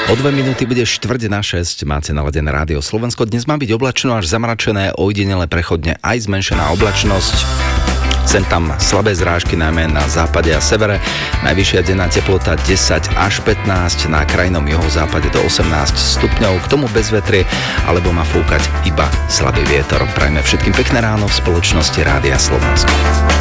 O 2 minúty bude 5:45, máte naladené Rádio Slovensko. Dnes má byť oblačno až zamračené, ojedinele prechodne aj zmenšená oblačnosť. Sem tam slabé zrážky, najmä na západe a severe. Najvyššia denná teplota 10 až 15, na krajnom juhozápade do 18 stupňov. K tomu bezvetrie, alebo má fúkať iba slabý vietor. Prajme všetkým pekné ráno v spoločnosti Rádia Slovensko.